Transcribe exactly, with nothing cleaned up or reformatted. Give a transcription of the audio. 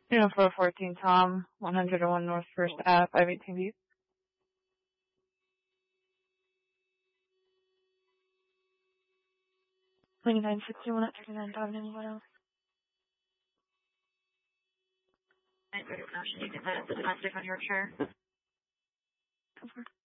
You know, four fourteen Tom, one oh one North First Ave, five eighteen B. twenty-nine sixty-one at thirty-nine Down, anyone else? I don't know, should you get that domestic on Yorkshire? Over.